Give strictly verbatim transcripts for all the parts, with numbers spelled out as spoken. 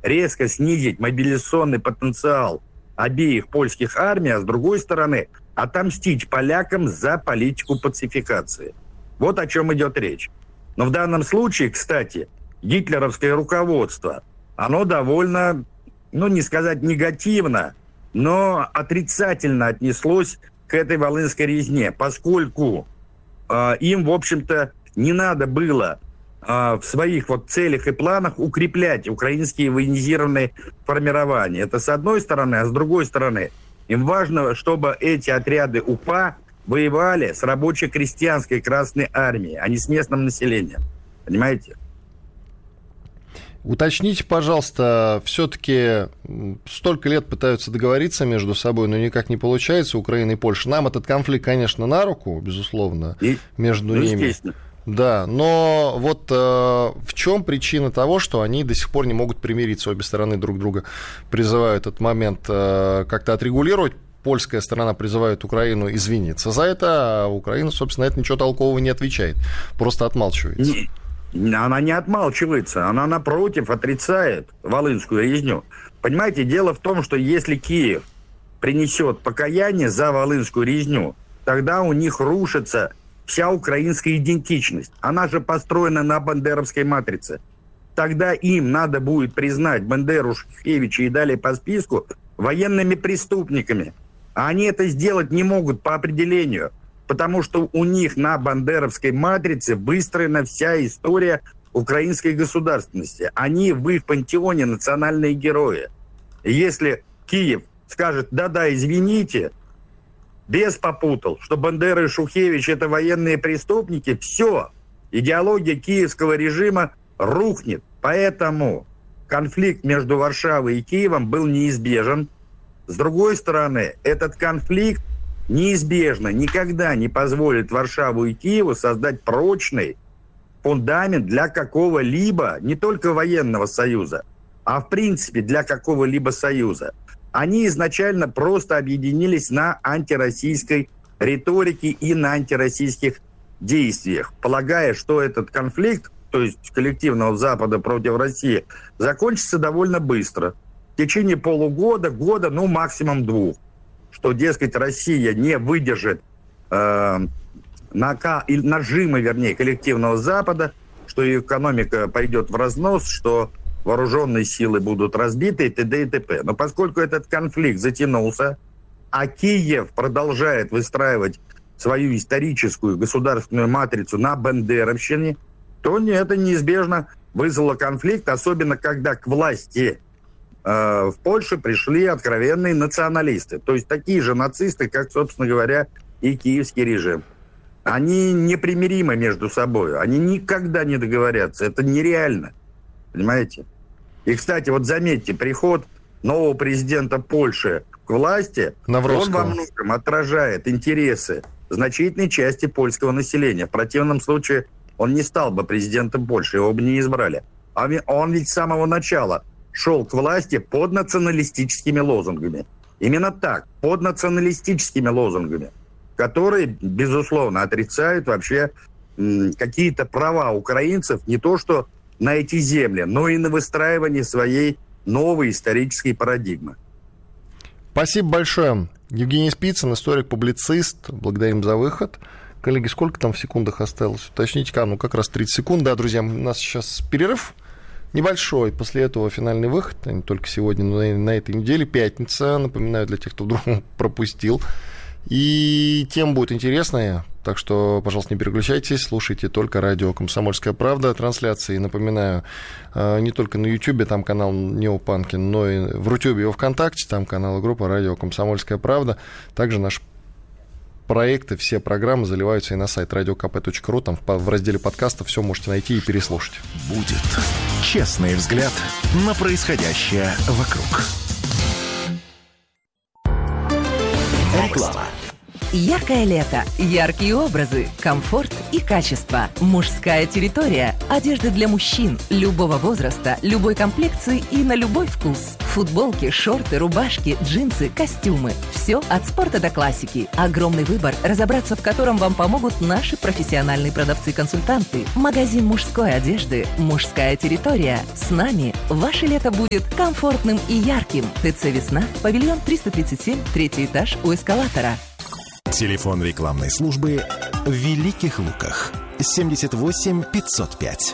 резко снизить мобилизационный потенциал обеих польских армий, а с другой стороны отомстить полякам за политику пацификации. Вот о чем идет речь. Но в данном случае, кстати, гитлеровское руководство, оно довольно, ну не сказать негативно, но отрицательно отнеслось к этой Волынской резне, поскольку э, им, в общем-то, не надо было э, в своих вот целях и планах укреплять украинские военизированные формирования. Это с одной стороны, а с другой стороны, им важно, чтобы эти отряды УПА воевали с рабоче-крестьянской Красной Армией, а не с местным населением. Понимаете? Уточните, пожалуйста, все-таки столько лет пытаются договориться между собой, но никак не получается, Украина и Польша. Нам этот конфликт, конечно, на руку, безусловно, и, между ну, ними. Да, но вот э, в чем причина того, что они до сих пор не могут примириться, обе стороны друг друга призывают этот момент э, как-то отрегулировать. Польская сторона призывает Украину извиниться за это, а Украина, собственно, это ничего толкового не отвечает, просто отмалчивается. Не, она не отмалчивается, она, напротив, отрицает Волынскую резню. Понимаете, дело в том, что если Киев принесет покаяние за Волынскую резню, тогда у них рушится вся украинская идентичность. Она же построена на бандеровской матрице. Тогда им надо будет признать Бандеру, Шухевича и далее по списку военными преступниками. А они это сделать не могут по определению, потому что у них на бандеровской матрице выстроена вся история украинской государственности. Они в их пантеоне национальные герои. И если Киев скажет: да-да, извините, бес попутал, что Бандера и Шухевич это военные преступники, все, идеология киевского режима рухнет. Поэтому конфликт между Варшавой и Киевом был неизбежен. С другой стороны, этот конфликт неизбежно никогда не позволит Варшаву и Киеву создать прочный фундамент для какого-либо, не только военного союза, а в принципе для какого-либо союза. Они изначально просто объединились на антироссийской риторике и на антироссийских действиях, полагая, что этот конфликт, то есть коллективного Запада против России, закончится довольно быстро. В течение полугода, года, ну максимум двух. Что, дескать, Россия не выдержит э, нака, нажима, вернее, коллективного Запада, что ее экономика пойдет в разнос, что вооруженные силы будут разбиты и т.д. и т.п. Но поскольку этот конфликт затянулся, а Киев продолжает выстраивать свою историческую государственную матрицу на бандеровщине, то это неизбежно вызвало конфликт, особенно когда к власти э, в Польше пришли откровенные националисты. То есть такие же нацисты, как, собственно говоря, и киевский режим. Они непримиримы между собой. Они никогда не договорятся. Это нереально. Понимаете? И, кстати, вот заметьте, приход нового президента Польши к власти, он во многом отражает интересы значительной части польского населения. В противном случае он не стал бы президентом Польши, его бы не избрали. А он ведь с самого начала шел к власти под националистическими лозунгами. Именно так, под националистическими лозунгами, которые, безусловно, отрицают вообще м, какие-то права украинцев, не то что на эти земли, но и на выстраивание своей новой исторической парадигмы. Спасибо большое. Евгений Спицын, историк-публицист. Благодарим за выход. Коллеги, сколько там в секундах осталось? Уточните-ка, ну как раз тридцать секунд. Да, друзья, у нас сейчас перерыв небольшой. После этого финальный выход. А не только сегодня, но и на этой неделе. Пятница. Напоминаю для тех, кто вдруг пропустил. И тема будет интересная. Так что, пожалуйста, не переключайтесь. Слушайте только радио «Комсомольская правда». Трансляции, напоминаю, не только на Ютьюбе, там канал Неопанкин, но и в Рутюбе и во Вконтакте. Там канал и группа «Радио Комсомольская правда». Также наши проекты, все программы заливаются и на сайт радио ка пэ точка ру. Там в разделе подкастов все можете найти и переслушать. Будет честный взгляд на происходящее вокруг. Реклама. Яркое лето, яркие образы, комфорт и качество. Мужская территория. Одежда для мужчин любого возраста, любой комплекции и на любой вкус. Футболки, шорты, рубашки, джинсы, костюмы. Все от спорта до классики. Огромный выбор, разобраться в котором вам помогут наши профессиональные продавцы-консультанты. Магазин мужской одежды «Мужская территория». С нами ваше лето будет комфортным и ярким. ТЦ «Весна», павильон триста тридцать семь, третий этаж у эскалатора. Телефон рекламной службы в Великих Луках. семьдесят восемь пятьсот пять.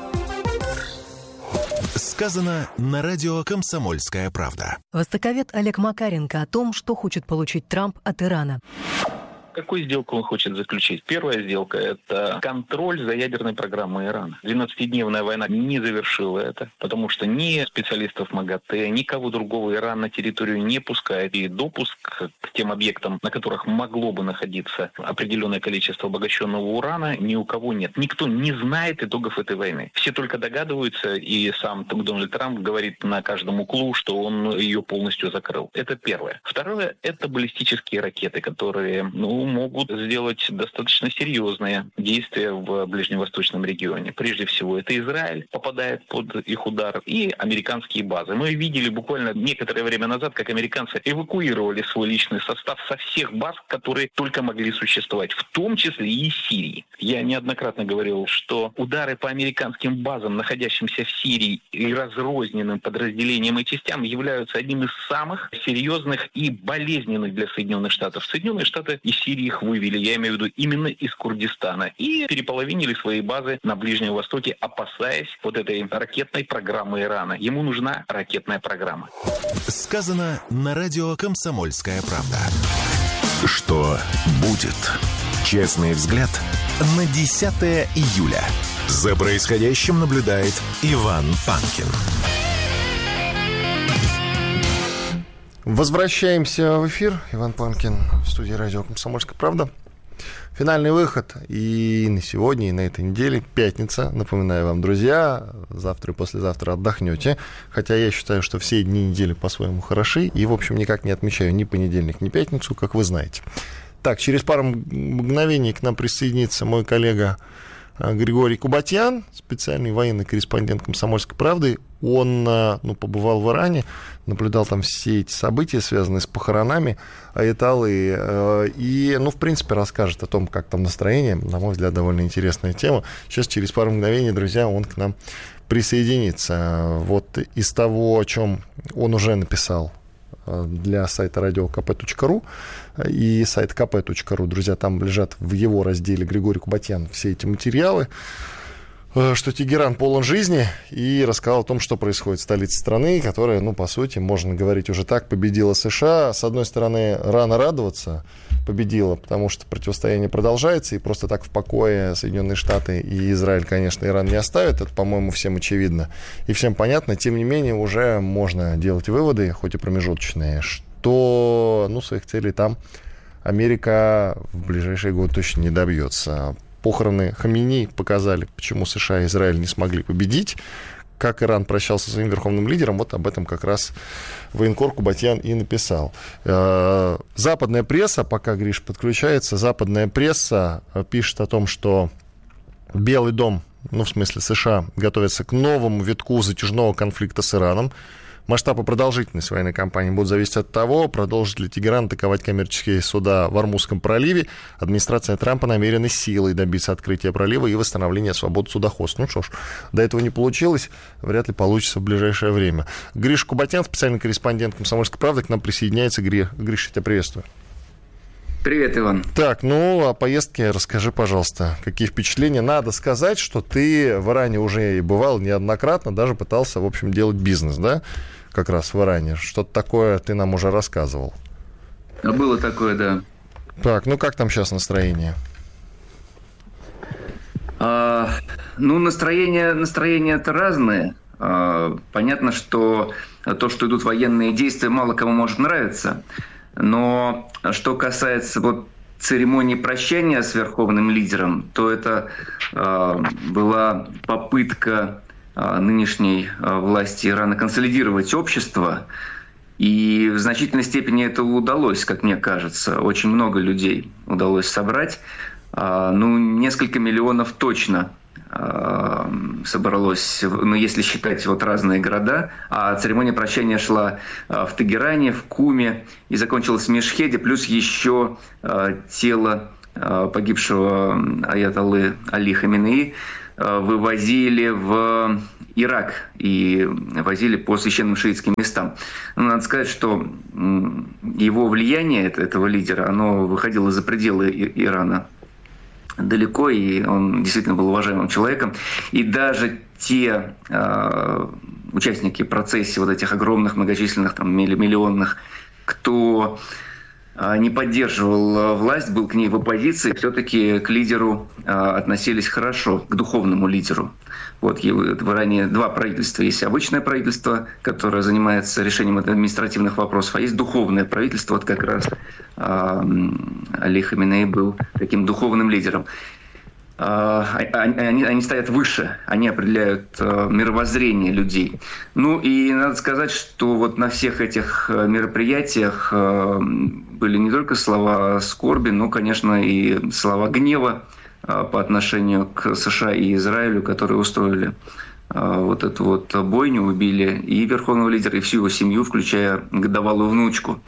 Сказано на радио «Комсомольская правда». Востоковед Олег Макаренко о том, что хочет получить Трамп от Ирана. Какую сделку он хочет заключить? Первая сделка – это контроль за ядерной программой Ирана. двенадцатидневная война не завершила это, потому что ни специалистов МАГАТЭ, никого другого Иран на территорию не пускает. И допуск к тем объектам, на которых могло бы находиться определенное количество обогащенного урана, ни у кого нет. Никто не знает итогов этой войны. Все только догадываются, и сам Дональд Трамп говорит на каждом углу, что он ее полностью закрыл. Это первое. Второе – это баллистические ракеты, которые, ну, могут сделать достаточно серьезные действия в ближневосточном регионе. Прежде всего, это Израиль попадает под их удар и американские базы. Мы видели буквально некоторое время назад, как американцы эвакуировали свой личный состав со всех баз, которые только могли существовать, в том числе и из Сирии. Я неоднократно говорил, что удары по американским базам, находящимся в Сирии и разрозненным подразделениям и частям, являются одним из самых серьезных и болезненных для Соединенных Штатов. Соединенные Штаты из Сирии их вывели, я имею в виду именно из Курдистана, и переполовинили свои базы на Ближнем Востоке, опасаясь вот этой ракетной программы Ирана. Ему нужна ракетная программа. Сказано на радио «Комсомольская правда». Что будет? Честный взгляд на десятое июля. За происходящим наблюдает Иван Панкин. Возвращаемся в эфир. Иван Панкин в студии радио «Комсомольская правда». Финальный выход и на сегодня, и на этой неделе. Пятница. Напоминаю вам, друзья, завтра и послезавтра отдохнете. Хотя я считаю, что все дни недели по-своему хороши. И, в общем, никак не отмечаю ни понедельник, ни пятницу, как вы знаете. Так, через пару мгновений к нам присоединится мой коллега Григорий Кубатьян, специальный военный корреспондент «Комсомольской правды». Он, ну, побывал в Иране, наблюдал там все эти события, связанные с похоронами Аятоллы, и, ну, в принципе, расскажет о том, как там настроение. На мой взгляд, довольно интересная тема. Сейчас, через пару мгновений, друзья, он к нам присоединится. Вот из того, о чем он уже написал для сайта радио ка пэ точка ру и сайт ка пэ точка ру. Друзья, там лежат в его разделе Григорий Кубатьян все эти материалы, что Тегеран полон жизни, и рассказал о том, что происходит в столице страны, которая, ну, по сути, можно говорить уже так, победила США. С одной стороны, рано радоваться, победила, потому что противостояние продолжается, и просто так в покое Соединенные Штаты и Израиль, конечно, Иран не оставят, это, по-моему, всем очевидно и всем понятно. Тем не менее, уже можно делать выводы, хоть и промежуточные, что, ну, своих целей там Америка в ближайшие годы точно не добьется. Похороны Хаминеи показали, почему США и Израиль не смогли победить, как Иран прощался со своим верховным лидером. Вот об этом как раз военкор Кубатьян и написал. Западная пресса, пока Гриш подключается, западная пресса пишет о том, что Белый дом, ну, в смысле США, готовится к новому витку затяжного конфликта с Ираном. Масштаб и продолжительность военной кампании будут зависеть от того, продолжит ли Тегеран атаковать коммерческие суда в Ормузском проливе. Администрация Трампа намерена силой добиться открытия пролива и восстановления свободы судоходства. Ну что ж, до этого не получилось, вряд ли получится в ближайшее время. Гриш Кубатьян, специальный корреспондент «Комсомольской правды», к нам присоединяется. Гри... Гриш, я тебя приветствую. Привет, Иван. Так, ну, о поездке расскажи, пожалуйста, какие впечатления. Надо сказать, что ты в Иране уже и бывал неоднократно, даже пытался, в общем, делать бизнес, да? Как раз в Иране. Что-то такое ты нам уже рассказывал. А было такое, да. Так, ну как там сейчас настроение? А, ну, настроение, настроения-то разные. А, понятно, что то, что идут военные действия, мало кому может нравиться. Но что касается вот церемонии прощания с верховным лидером, то это а, была попытка нынешней власти Ирана консолидировать общество И в значительной степени это удалось, как мне кажется. Очень много людей удалось собрать. Ну, несколько миллионов точно собралось, ну, если считать вот разные города. А церемония прощания шла в Тегеране, в Куме и закончилась в Мешхеде, плюс еще тело погибшего аятоллы Али Хаминеи вывозили в Ирак и возили по священным шиитским местам. Но надо сказать, что его влияние, этого лидера, оно выходило за пределы Ирана далеко, и он действительно был уважаемым человеком. И даже те э, участники процессии, вот этих огромных, многочисленных, там, миллионных, кто э, не поддерживал власть, был к ней в оппозиции, все-таки к лидеру э, относились хорошо, к духовному лидеру. Вот в Иране два правительства. Есть обычное правительство, которое занимается решением административных вопросов, а есть духовное правительство. Вот как раз э, Али Хаминеи был таким духовным лидером. Э, они, они стоят выше, они определяют э, мировоззрение людей. Ну и надо сказать, что вот на всех этих мероприятиях э, были не только слова скорби, но, конечно, и слова гнева по отношению к США и Израилю, которые устроили вот эту вот бойню, убили и верховного лидера, и всю его семью, включая годовалую внучку.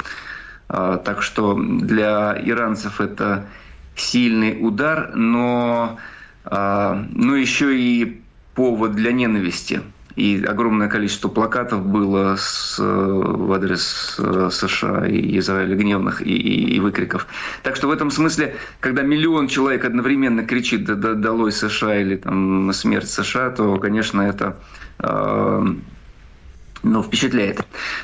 Так что для иранцев это сильный удар, но, но еще и повод для ненависти. И огромное количество плакатов было с, в адрес США и Израиля, гневных и, и, и выкриков. Так что в этом смысле, когда миллион человек одновременно кричит «долой США» или там «смерть США», то, конечно, это э, ну, впечатляет.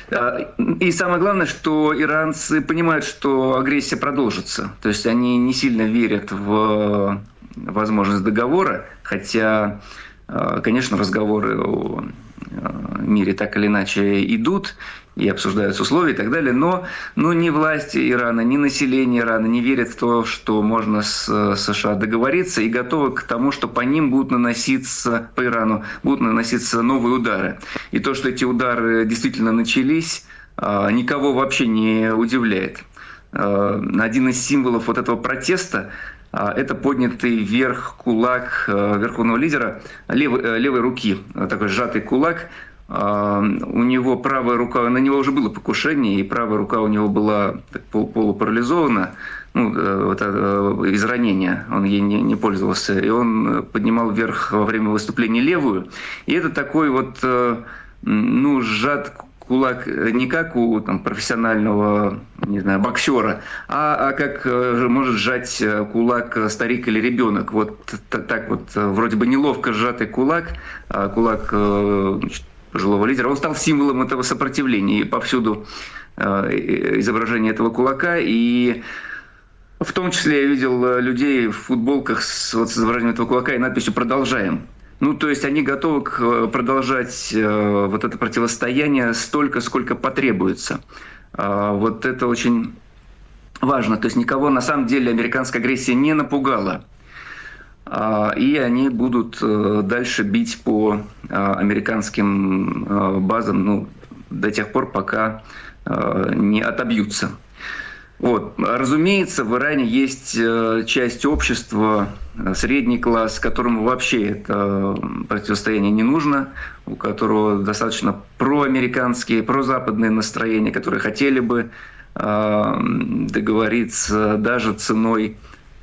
И самое главное, что иранцы понимают, что агрессия продолжится. То есть они не сильно верят в возможность договора, хотя... Конечно, разговоры о мире так или иначе идут и обсуждаются условия и так далее, но, но ни власти Ирана, ни население Ирана не верят в то, что можно с США договориться, и готовы к тому, что по ним будут наноситься, по Ирану будут наноситься новые удары. И то, что эти удары действительно начались, никого вообще не удивляет. Один из символов вот этого протеста — это поднятый вверх кулак верховного лидера левой, левой руки, такой сжатый кулак. У него правая рука, на него уже было покушение, и правая рука у него была полупарализована, ну, вот, из ранения, он ей не, не пользовался, и он поднимал вверх во время выступления левую. И это такой вот, ну, сжат кулак не как у там, профессионального, не знаю, боксера, а, а как может сжать кулак старик или ребенок. Вот так вот, вроде бы неловко сжатый кулак, а кулак значит, пожилого лидера, он стал символом этого сопротивления. И повсюду изображение этого кулака. И в том числе я видел людей в футболках с, вот, с изображением этого кулака и надписью «Продолжаем». Ну, то есть они готовы продолжать э, вот это противостояние столько, сколько потребуется. Э, вот это очень важно. То есть никого на самом деле американская агрессия не напугала. Э, и они будут э, дальше бить по э, американским э, базам, ну, до тех пор, пока э, не отобьются. Вот. Разумеется, в Иране есть часть общества, средний класс, которому вообще это противостояние не нужно, у которого достаточно проамериканские, прозападные настроения, которые хотели бы э, договориться даже ценой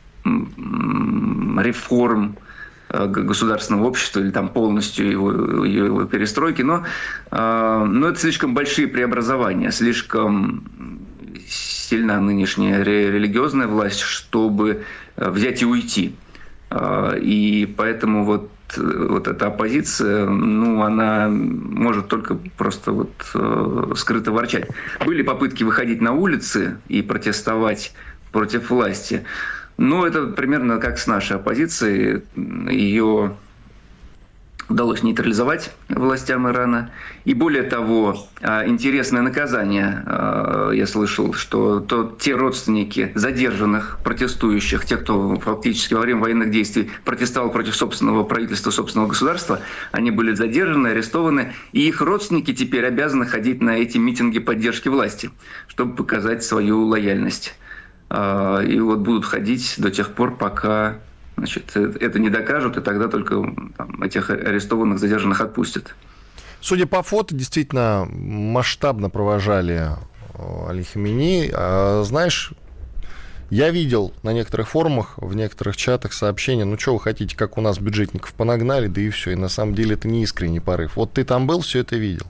реформ государственного общества или там полностью его, его перестройки. Но, э, но это слишком большие преобразования, слишком... сильна нынешняя религиозная власть, чтобы взять и уйти. И поэтому вот, вот эта оппозиция, ну, она может только просто вот скрыто ворчать. Были попытки выходить на улицы и протестовать против власти, но это примерно как с нашей оппозицией. Ее удалось нейтрализовать властям Ирана. И более того, интересное наказание, я слышал, что то, те родственники задержанных протестующих, те, кто фактически во время военных действий протестовал против собственного правительства, собственного государства, они были задержаны, арестованы, и их родственники теперь обязаны ходить на эти митинги поддержки власти, чтобы показать свою лояльность. И вот будут ходить до тех пор, пока, значит, это не докажут, и тогда только там, этих арестованных, задержанных отпустят. Судя по фото, действительно масштабно провожали Али Хаминеи. А, знаешь, я видел на некоторых форумах, в некоторых чатах сообщения, ну что вы хотите, как у нас бюджетников понагнали, да и все. И на самом деле это не искренний порыв. Вот ты там был, все это видел.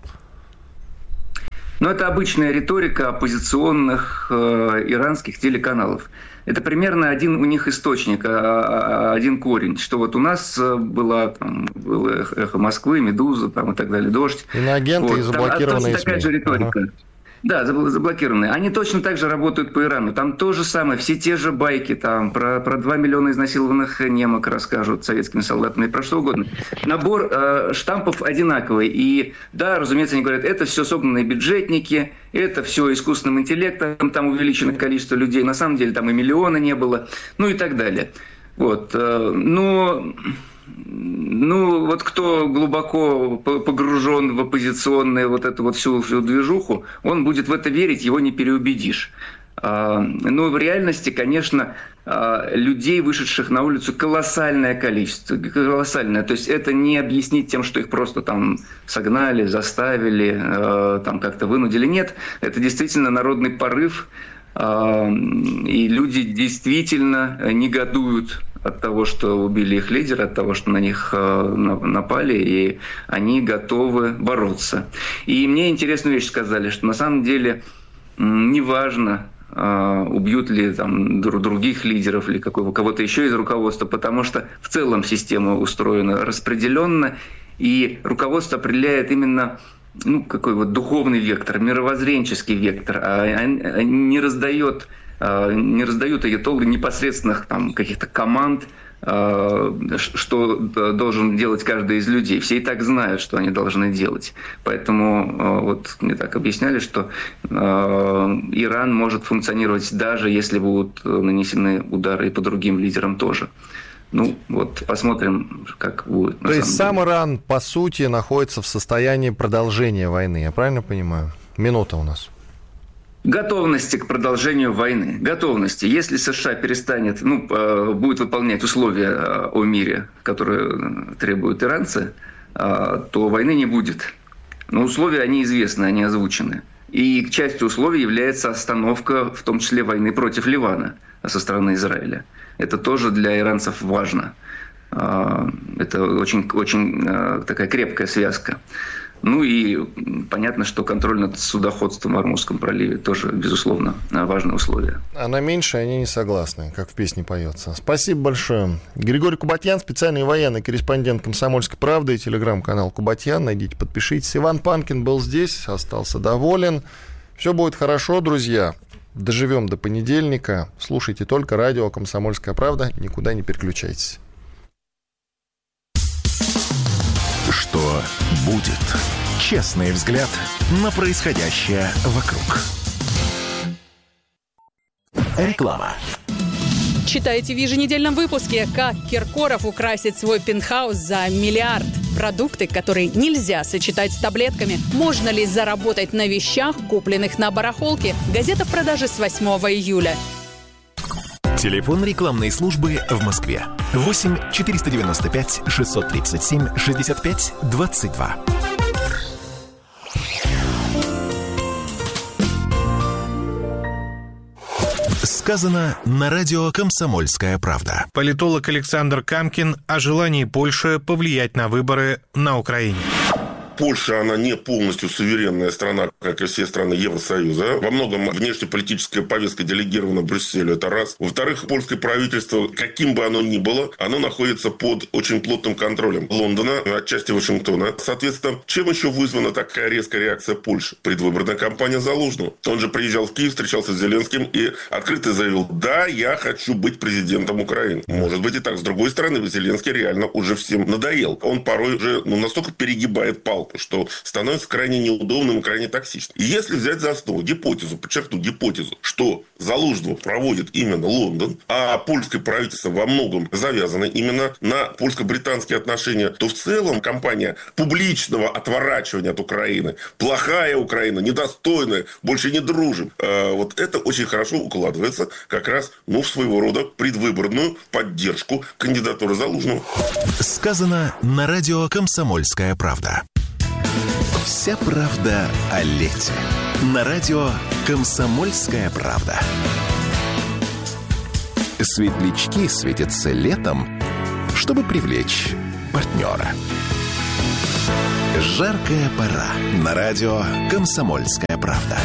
Но это обычная риторика оппозиционных э, иранских телеканалов. Это примерно один у них источник, один корень, что вот у нас была, там, было «Эхо Москвы», «Медуза» там, и так далее, «Дождь». Иноагенты вот. И заблокированные там, такая СМИ. же риторика. Ага. Да, заблокированные. Они точно так же работают по Ирану. Там то же самое, все те же байки там, про, про два миллиона изнасилованных немок расскажут советскими солдатами, про что угодно. Набор э, штампов одинаковый. И да, разумеется, они говорят, это все согнанные бюджетники, это все искусственным интеллектом, там увеличено количество людей. На самом деле там и миллиона не было, ну и так далее. Вот. Э, но... Ну, вот кто глубоко погружен в оппозиционную вот эту вот всю, всю движуху, он будет в это верить, его не переубедишь. Но в реальности, конечно, людей, вышедших на улицу, колоссальное количество. Колоссальное. То есть это не объяснить тем, что их просто там согнали, заставили, там как-то вынудили. Нет, это действительно народный порыв. И люди действительно негодуют от того, что убили их лидера, от того, что на них напали, и они готовы бороться. И мне интересную вещь сказали, что на самом деле неважно, убьют ли там других лидеров или какого, кого-то еще из руководства, потому что в целом система устроена распределенно, и руководство определяет именно ну, какой вот духовный вектор, мировоззренческий вектор, а не раздает, не раздают аятоллы непосредственных там, каких-то команд, что должен делать каждый из людей. Все и так знают, что они должны делать. Поэтому вот мне так объясняли, что Иран может функционировать даже если будут нанесены удары и по другим лидерам тоже. Ну, вот посмотрим, как будет. То есть сам Иран, по сути, находится в состоянии продолжения войны, я правильно понимаю? Минута у нас. Готовности к продолжению войны. Готовности. Если США перестанет, ну, будет выполнять условия о мире, которые требуют иранцы, то войны не будет. Но условия, они известны, они озвучены. И частью условий является остановка, в том числе, войны против Ливана со стороны Израиля. Это тоже для иранцев важно. Это очень, очень такая крепкая связка. Ну и понятно, что контроль над судоходством в Ормузском проливе тоже, безусловно, важное условие. А на меньшее они не согласны, как в песне поется. Спасибо большое. Григорий Кубатьян, специальный военный корреспондент «Комсомольской правды» и телеграм-канал Кубатьян. Найдите, подпишитесь. Иван Панкин был здесь, остался доволен. Все будет хорошо, друзья. Доживем до понедельника. Слушайте только радио «Комсомольская правда». Никуда не переключайтесь. Что будет? Честный взгляд на происходящее вокруг. Реклама. Читайте в еженедельном выпуске, как Киркоров украсит свой пентхаус за миллиард. Продукты, которые нельзя сочетать с таблетками. Можно ли заработать на вещах, купленных на барахолке? Газета в продаже с восьмого июля. Телефон рекламной службы в Москве. восемь четыреста девяносто пять шестьсот тридцать семь шестьдесят пять двадцать два. Сказано на радио «Комсомольская правда». Политолог Александр Камкин о желании Польши повлиять на выборы на Украине. Польша, она не полностью суверенная страна, как и все страны Евросоюза. Во многом внешнеполитическая повестка делегирована Брюсселю, это раз. Во-вторых, польское правительство, каким бы оно ни было, оно находится под очень плотным контролем Лондона, отчасти Вашингтона. Соответственно, чем еще вызвана такая резкая реакция Польши? Предвыборная кампания Залужного. Он же приезжал в Киев, встречался с Зеленским и открыто заявил: да, я хочу быть президентом Украины. Может быть и так. С другой стороны, Зеленский реально уже всем надоел. Он порой уже ну, настолько перегибает палку, что становится крайне неудобным и крайне токсичным. И если взять за основу гипотезу, подчеркну гипотезу, что Залужного проводит именно Лондон, а польское правительство во многом завязано именно на польско-британские отношения, то в целом кампания публичного отворачивания от Украины, плохая Украина, недостойная, больше не дружим, вот это очень хорошо укладывается как раз ну, в своего рода предвыборную поддержку кандидатуры Залужного. Сказано на радио «Комсомольская правда». Вся правда о лете. На радио «Комсомольская правда». Светлячки светятся летом, чтобы привлечь партнера. Жаркая пора. На радио «Комсомольская правда».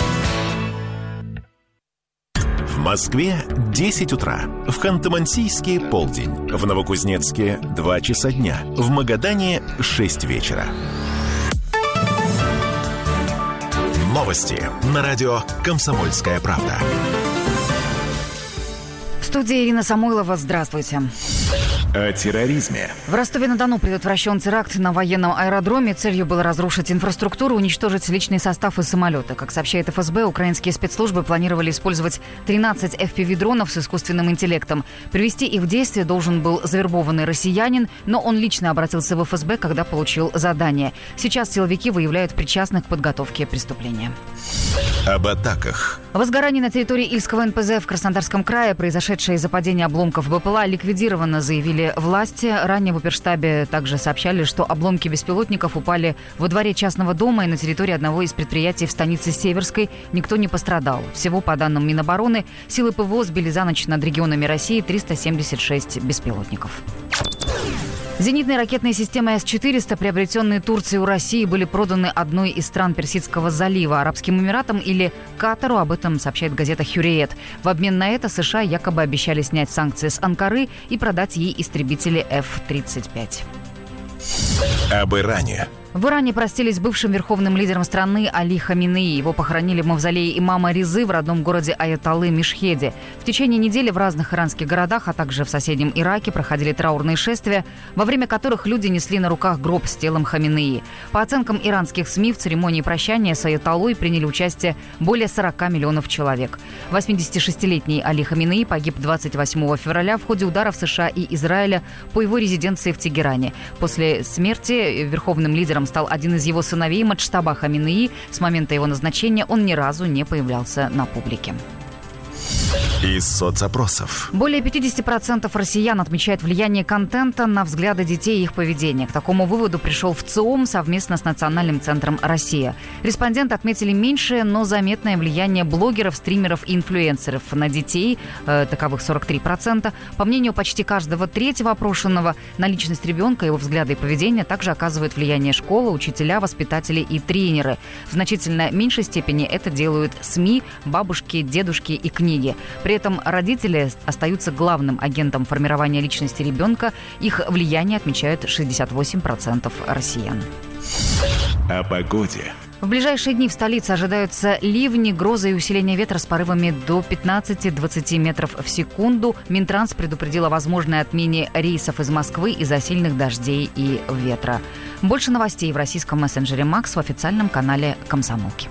В Москве десять утра. В Ханты-Мансийске полдень. В Новокузнецке два часа дня. В Магадане шесть вечера. Новости на радио «Комсомольская правда». В студии Ирина Самойлова. Здравствуйте. О терроризме. В Ростове-на-Дону предотвращен теракт на военном аэродроме. Целью было разрушить инфраструктуру, уничтожить личный состав из самолета. Как сообщает эф эс бэ, украинские спецслужбы планировали использовать тринадцать эф пи ви-дронов с искусственным интеллектом. Привести их в действие должен был завербованный россиянин, но он лично обратился в эф эс бэ, когда получил задание. Сейчас силовики выявляют причастных к подготовке преступления. Об атаках. Возгорание на территории Ильского эн пэ зэ в Краснодарском крае, произошедшее из-за падения обломков бэ пэ эл а, ликвидировано, заявили власти. Ранее в Оперштабе также сообщали, что обломки беспилотников упали во дворе частного дома и на территории одного из предприятий в станице Северской. Никто не пострадал. Всего, по данным Минобороны, силы пэ вэ о сбили за ночь над регионами России триста семьдесят шесть беспилотников. Зенитные ракетные системы эс четыреста, приобретенные Турцией у России, были проданы одной из стран Персидского залива, Арабским Эмиратам или Катару. Об этом сообщает газета «Хюриет». В обмен на это США якобы обещали снять санкции с Анкары и продать ей истребители эф тридцать пять. Об Иране. В Иране простились с бывшим верховным лидером страны Али Хаминеи. Его похоронили в мавзолее имама Резы в родном городе Аятоллы Мешхеде. В течение недели в разных иранских городах, а также в соседнем Ираке проходили траурные шествия, во время которых люди несли на руках гроб с телом Хаминеи. По оценкам иранских СМИ, в церемонии прощания с Аятоллой приняли участие более сорока миллионов человек. восьмидесятишестилетний Али Хаминеи погиб двадцать восьмого февраля в ходе ударов США и Израиля по его резиденции в Тегеране. После смерти верховным лидером стал один из его сыновей Маджтаба Хаминеи. С момента его назначения он ни разу не появлялся на публике. Из соцопросов. Более пятьдесят процентов россиян отмечают влияние контента на взгляды детей и их поведение. К такому выводу пришел ВЦИОМ совместно с Национальным центром «Россия». Респонденты отметили меньшее, но заметное влияние блогеров, стримеров и инфлюенсеров на детей, э, таковых сорок три процента. По мнению почти каждого третьего опрошенного, на личность ребенка, его взгляды и поведение также оказывают влияние школа, учителя, воспитатели и тренеры. В значительно меньшей степени это делают СМИ, бабушки, дедушки и книги. При этом родители остаются главным агентом формирования личности ребенка. Их влияние отмечают шестьдесят восемь процентов россиян. О погоде. В ближайшие дни в столице ожидаются ливни, грозы и усиление ветра с порывами до пятнадцати-двадцати метров в секунду. Минтранс предупредил о возможной отмене рейсов из Москвы из-за сильных дождей и ветра. Больше новостей в российском мессенджере «Макс» в официальном канале «Комсомолки».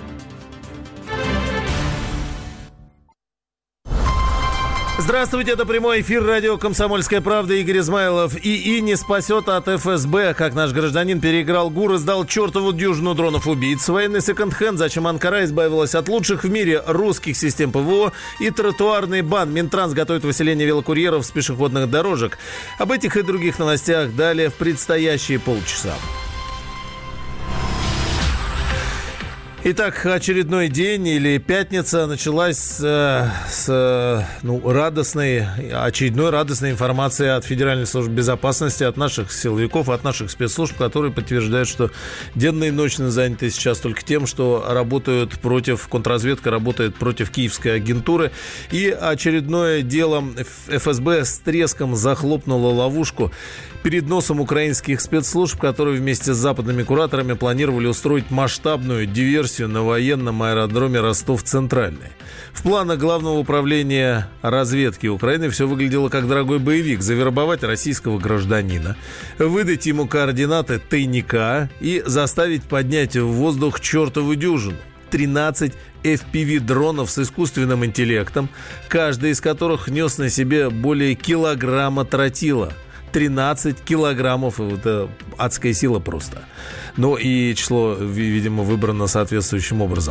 Здравствуйте, это прямой эфир радио «Комсомольская правда». Игорь Измайлов. ИИ не спасет от эф эс бэ. Как наш гражданин переиграл ГУР и сдал чертову дюжину дронов-убийц. Военный секонд-хенд. Зачем Анкара избавилась от лучших в мире русских систем пэ вэ о. И тротуарный бан. Минтранс готовит выселение велокурьеров с пешеходных дорожек. Об этих и других новостях далее в предстоящие полчаса. Итак, очередной день или пятница началась с, с ну, радостной, очередной радостной информации от Федеральной службы безопасности, от наших силовиков, от наших спецслужб, которые подтверждают, что денно и ночно заняты сейчас только тем, что работают против, контрразведка работает против киевской агентуры. И очередное дело эф эс бэ с треском захлопнуло ловушку перед носом украинских спецслужб, которые вместе с западными кураторами планировали устроить масштабную диверсию на военном аэродроме Ростов-Центральный. В планах Главного управления разведки Украины все выглядело как дорогой боевик: завербовать российского гражданина, выдать ему координаты тайника и заставить поднять в воздух чертову дюжину. тринадцать эф пи ви-дронов с искусственным интеллектом, каждый из которых нес на себе более килограмма тротила. тринадцать килограммов, это адская сила просто. Ну и число, видимо, выбрано соответствующим образом.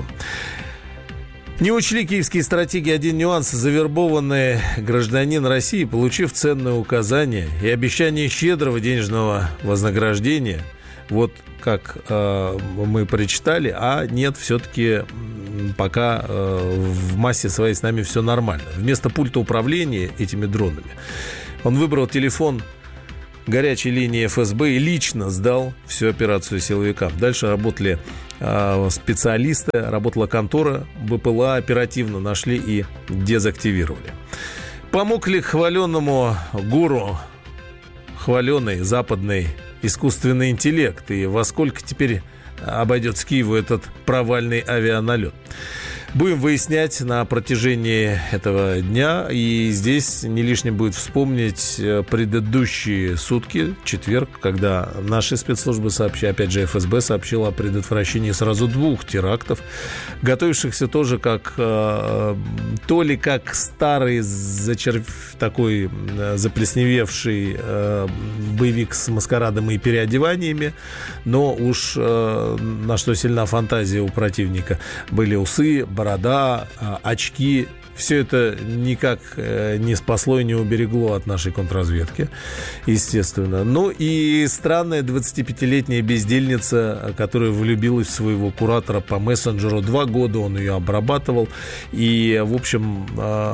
Не учли киевские стратеги один нюанс. Завербованный гражданин России, получив ценное указание и обещание щедрого денежного вознаграждения, вот как э, мы прочитали, а нет, все-таки пока э, в массе своей с нами все нормально. Вместо пульта управления этими дронами он выбрал телефон горячей линии эф эс бэ и лично сдал всю операцию силовикам. Дальше работали э, специалисты, работала контора бэ пэ эл а, оперативно нашли и дезактивировали. Помог ли хваленному гуру хваленый западный искусственный интеллект? И во сколько теперь обойдется Киеву этот провальный авианалет? Будем выяснять на протяжении этого дня. И здесь не лишним будет вспомнить предыдущие сутки, четверг, когда наши спецслужбы сообщили, опять же, эф эс бэ сообщил о предотвращении сразу двух терактов, готовившихся тоже как, то ли как старый зачерв... такой заплесневевший боевик с маскарадом и переодеваниями, но уж на что сильна фантазия у противника. Были усы, борода, очки. Все это никак не спасло и не уберегло от нашей контрразведки, естественно. Ну и странная двадцатипятилетняя бездельница, которая влюбилась в своего куратора по мессенджеру. Два года он ее обрабатывал. И, в общем,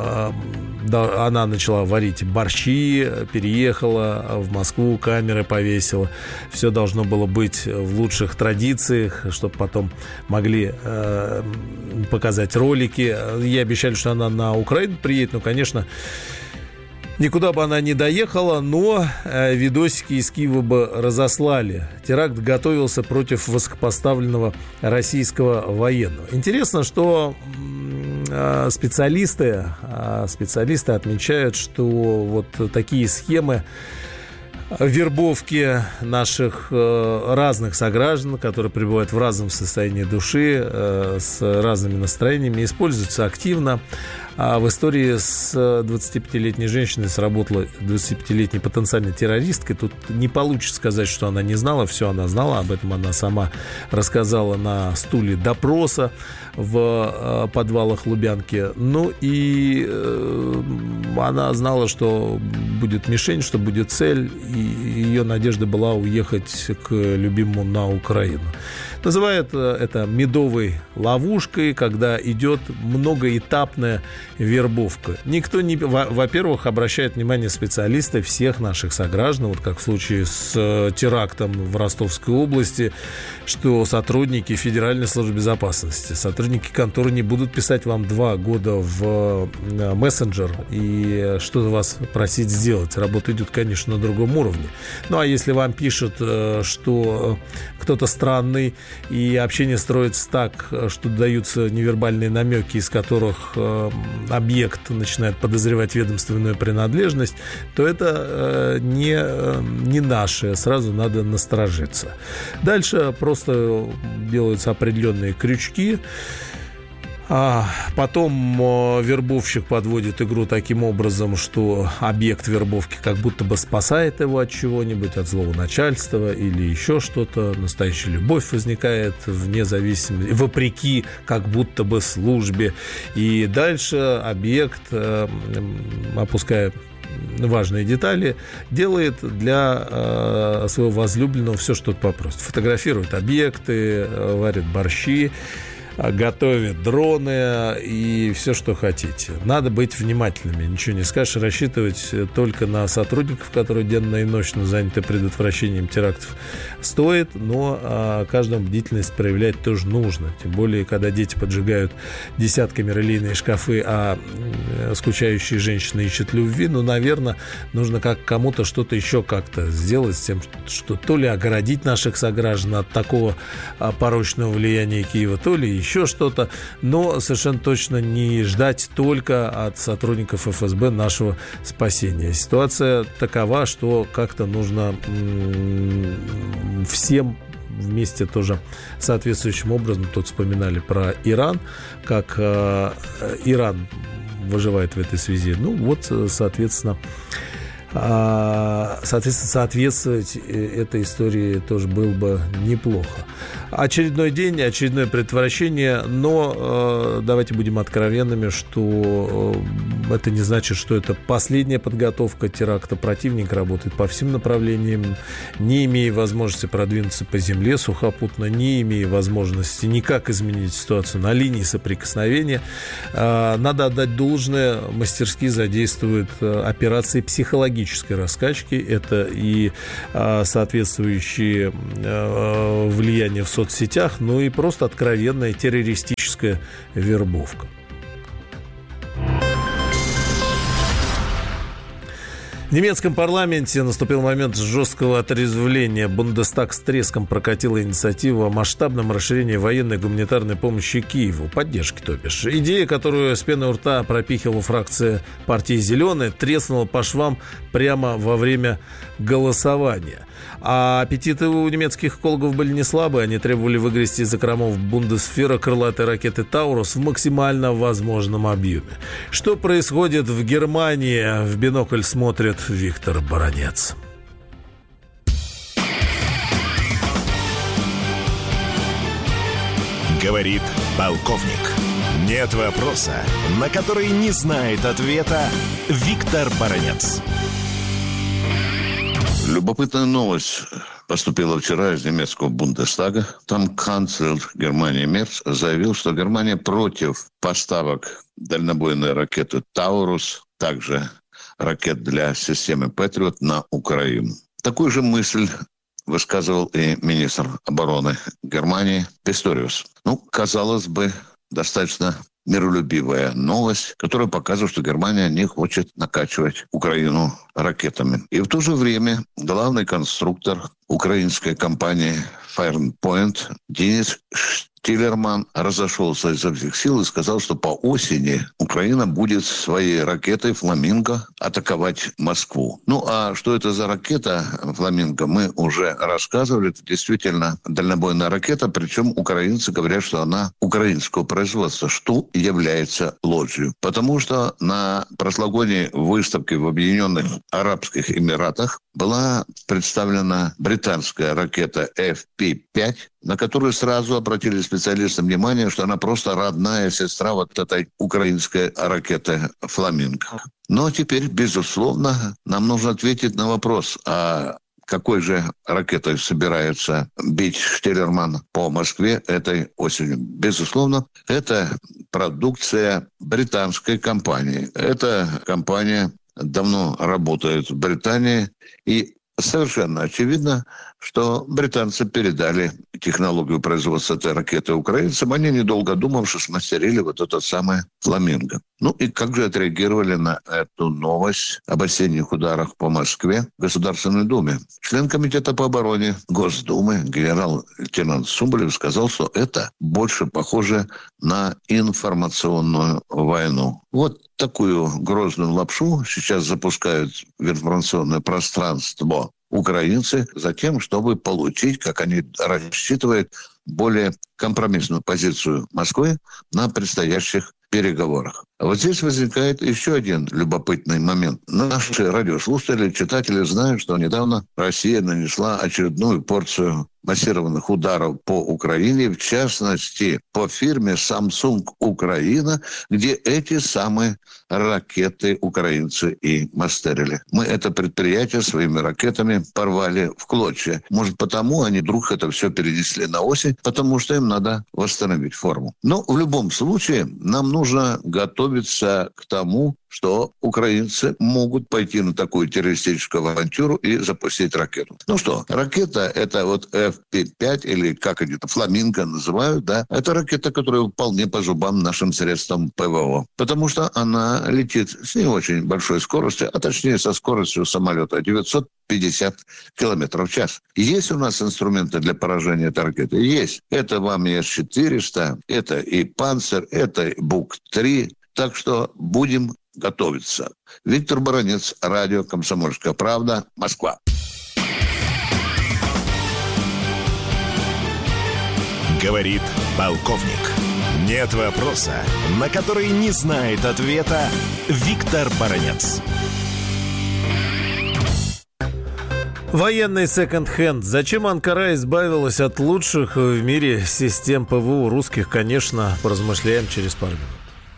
да, она начала варить борщи, переехала в Москву, камеры повесила. Все должно было быть в лучших традициях, чтобы потом могли э, показать ролики. Ей обещали, что она на Украину приедет, ну, конечно, никуда бы она не доехала, но э, видосики из Киева бы разослали. Теракт готовился против высокопоставленного российского военного. Интересно, что э, специалисты, э, специалисты отмечают, что вот такие схемы вербовки наших э, разных сограждан, которые пребывают в разном состоянии души, э, с разными настроениями, используются активно. А в истории с двадцатипятилетней женщиной сработала двадцатипятилетней потенциальной террористкой. Тут не получится сказать, что она не знала. Все она знала. Об этом она сама рассказала на стуле допроса в подвалах Лубянки. Ну и э, она знала, что будет мишень, что будет цель. И ее надежда была уехать к любимому на Украину. Называют это медовой ловушкой, когда идет многоэтапная вербовка. Никто не... Во-первых, обращает внимание специалисты всех наших сограждан, вот как в случае с терактом в Ростовской области, что сотрудники Федеральной службы безопасности, сотрудники конторы не будут писать вам два года в мессенджер и что-то вас просить сделать. Работа идет, конечно, на другом уровне. Ну, а если вам пишут, что кто-то странный, и общение строится так, что даются невербальные намеки, из которых э, объект начинает подозревать ведомственную принадлежность, то это э, не, э, не наше. Сразу надо насторожиться. Дальше просто делаются определенные крючки. А потом вербовщик подводит игру таким образом, что объект вербовки как будто бы спасает его от чего-нибудь, от злого начальства или еще что-то. Настоящая любовь возникает вне зависимости, вопреки как будто бы службе. И дальше объект, опуская важные детали, делает для э, своего возлюбленного все, что тот попросит. Фотографирует объекты, варит борщи. готовят дроны и все, что хотите. Надо быть внимательными, ничего не скажешь, рассчитывать только на сотрудников, которые денно и ночно заняты предотвращением терактов, стоит, но а, каждому бдительность проявлять тоже нужно. Тем более, когда дети поджигают десятками релейные шкафы, а скучающие женщины ищут любви, ну, наверное, нужно как кому-то что-то еще как-то сделать с тем, что то ли огородить наших сограждан от такого а, порочного влияния Киева, то ли еще что-то, но совершенно точно не ждать только от сотрудников эф эс бэ нашего спасения. Ситуация такова, что как-то нужно м- всем вместе тоже соответствующим образом. Тут вспоминали про Иран, как э, Иран выживает в этой связи. Ну вот, соответственно, Соответственно, соответствовать этой истории тоже было бы неплохо. Очередной день, очередное предотвращение, но э, давайте будем откровенными, что э, это не значит, что это последняя подготовка теракта. Противник работает по всем направлениям, не имея возможности продвинуться по земле сухопутно, не имея возможности никак изменить ситуацию на линии соприкосновения. Э, надо отдать должное, мастерски задействуют э, операции психологические раскачки, это и а, соответствующие а, влияния в соцсетях, ну и просто откровенная террористическая вербовка. В немецком парламенте наступил момент жесткого отрезвления. Бундестаг с треском прокатил инициативу о масштабном расширении военной и гуманитарной помощи Киеву. Поддержки, то бишь. Идея, которую с пены у рта пропихивала фракция партии «Зеленая», треснула по швам прямо во время голосования. А аппетиты у немецких экологов были не слабые. Они требовали выгрести из закромов Бундесвера крылатые ракеты «Таурус» в максимально возможном объеме. Что происходит в Германии? В бинокль смотрит Виктор Баранец. Говорит полковник. Нет вопроса, на который не знает ответа Виктор Баранец. Любопытная новость поступила вчера из немецкого Бундестага. Там канцлер Германии Мерц заявил, что Германия против поставок дальнобойной ракеты «Таурус», также ракет для системы «Патриот» на Украину. Такую же мысль высказывал и министр обороны Германии Писториус. Ну, казалось бы, достаточно миролюбивая новость, которая показывает, что Германия не хочет накачивать Украину ракетами. И в то же время главный конструктор украинской компании Firepoint Денис Штиллерман разошелся изо всех сил и сказал, что по осени Украина будет своей ракетой «Фламинго» атаковать Москву. Ну, а что это за ракета «Фламинго», мы уже рассказывали. Это действительно дальнобойная ракета, причем украинцы говорят, что она украинского производства, что является ложью. Потому что на прошлогодней выставке в Объединенных Арабских Эмиратах была представлена британская ракета эф пи пять, на которую сразу обратили специалисты внимание, что она просто родная сестра вот этой украинской ракеты «Фламинго». Но теперь, безусловно, нам нужно ответить на вопрос, а какой же ракетой собирается бить Штиллерман по Москве этой осенью? Безусловно, это продукция британской компании. Эта компания давно работает в Британии, и совершенно очевидно, что британцы передали технологию производства этой ракеты украинцам. Они, недолго думавши, смастерили вот этот самый «Фламинго». Ну и как же отреагировали на эту новость об осенних ударах по Москве в Государственной Думе? Член Комитета по обороне Госдумы генерал-лейтенант Соболев сказал, что это больше похоже на информационную войну. Вот такую грозную лапшу сейчас запускают в информационное пространство украинцы за тем, чтобы получить, как они рассчитывают, более компромиссную позицию Москвы на предстоящих переговорах. Вот здесь возникает еще один любопытный момент. Наши радиослушатели, читатели знают, что недавно Россия нанесла очередную порцию массированных ударов по Украине, в частности, по фирме Samsung Украина, где эти самые ракеты украинцы и мастерили. Мы это предприятие своими ракетами порвали в клочья. Может, потому они вдруг это все перенесли на осень, потому что им надо восстановить форму. Но в любом случае нам нужно готовиться к тому, что украинцы могут пойти на такую террористическую авантюру и запустить ракету. Ну что, ракета — это вот эф пять, или как они там, «Фламинго» называют, да? Это ракета, которая вполне по зубам нашим средствам ПВО. Потому что она летит с не очень большой скоростью, а точнее со скоростью самолета девятьсот пятьдесят километров в час. Есть у нас инструменты для поражения этой ракеты? Есть. Это вам и эс четыреста, это и «Панцирь», это и бук три. Так что будем готовиться. Виктор Баранец, радио «Комсомольская правда», Москва. Говорит полковник. Нет вопроса, на который не знает ответа Виктор Баранец. Военный секонд-хенд. Зачем Анкара избавилась от лучших в мире систем ПВО русских? Конечно, поразмышляем через пару минут.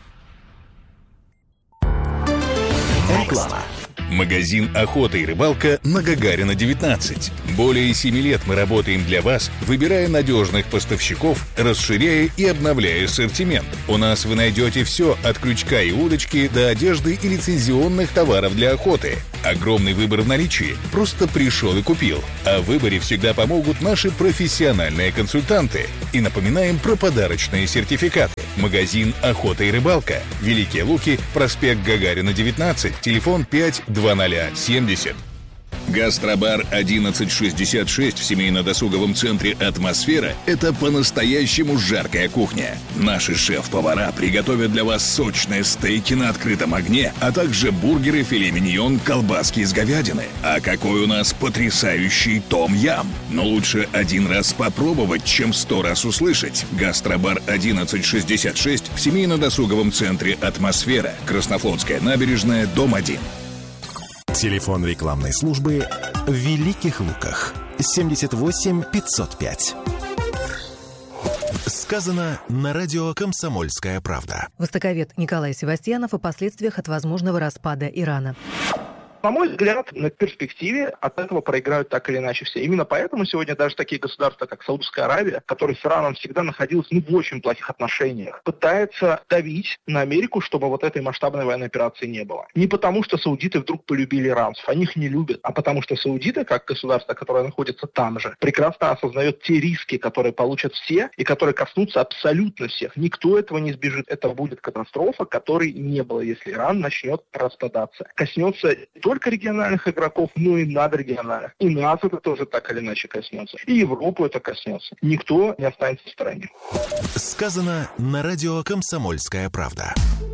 Реклама. Магазин «Охота и рыбалка» на Гагарина, девятнадцать. Более семи лет мы работаем для вас, выбирая надежных поставщиков, расширяя и обновляя ассортимент. У нас вы найдете все от крючка и удочки до одежды и лицензионных товаров для охоты. Огромный выбор в наличии. Просто пришел и купил. О выборе всегда помогут наши профессиональные консультанты. И напоминаем про подарочные сертификаты. Магазин «Охота и рыбалка». Великие Луки, проспект Гагарина, девятнадцать, телефон пять два ноль семьдесят. Гастробар одиннадцать шестьдесят шесть в семейно-досуговом центре «Атмосфера» — это по-настоящему жаркая кухня. Наши шеф-повара приготовят для вас сочные стейки на открытом огне, а также бургеры, филе миньон, колбаски из говядины. А какой у нас потрясающий том-ям! Но лучше один раз попробовать, чем сто раз услышать. Гастробар одиннадцать шестьдесят шесть в семейно-досуговом центре «Атмосфера», Краснофлотская набережная, дом один. Телефон рекламной службы в Великих Луках. семьдесят восемь пятьсот пять. Сказано на радио «Комсомольская правда». Востоковед Николай Севастьянов о последствиях от возможного распада Ирана. На мой взгляд, на перспективе от этого проиграют так или иначе все. Именно поэтому сегодня даже такие государства, как Саудовская Аравия, которые с Ираном всегда находились ну, в очень плохих отношениях, пытаются давить на Америку, чтобы вот этой масштабной военной операции не было. Не потому, что саудиты вдруг полюбили иранцев, они их не любят, а потому что саудиты, как государство, которое находится там же, прекрасно осознает те риски, которые получат все и которые коснутся абсолютно всех. Никто этого не избежит. Это будет катастрофа, которой не было, если Иран начнет распадаться. Коснется только только региональных игроков, но и надрегиональных. И нас это тоже так или иначе коснется. И Европу это коснется. Никто не останется в стороне. Сказано на радио «Комсомольская правда».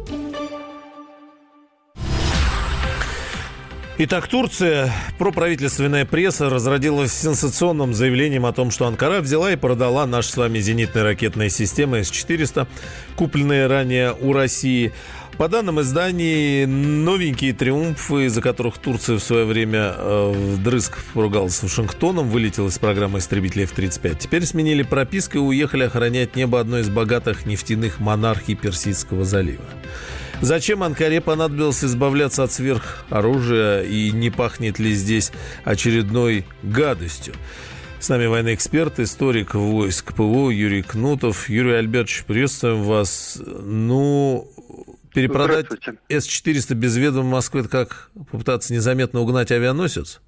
Итак, Турция, проправительственная пресса разродилась сенсационным заявлением о том, что Анкара взяла и продала наши с вами зенитные ракетные системы эс четыреста, купленные ранее у России. По данным изданий, новенькие триумфы, из-за которых Турция в свое время э, вдрызг поругалась с Вашингтоном, вылетела из программы истребителей эф тридцать пять, теперь сменили прописку и уехали охранять небо одной из богатых нефтяных монархий Персидского залива. Зачем Анкаре понадобилось избавляться от сверхоружия, и не пахнет ли здесь очередной гадостью? С нами военный эксперт, историк войск ПВО Юрий Кнутов. Юрий Альбертович, приветствуем вас. Ну, перепродать эс четыреста без ведома Москвы — это как попытаться незаметно угнать авианосец?